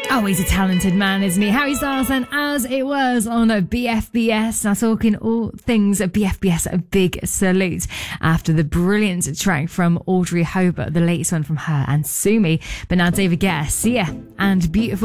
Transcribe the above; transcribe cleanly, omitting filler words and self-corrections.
Oh, he's a talented man, isn't he? Harry Styles, and As It Was on a BFBS. Now, talking all things BFBS, a big salute after the brilliant track from Audrey Hobart, the latest one from her and Sumi. But now David Guetta, Sia, and Beautiful.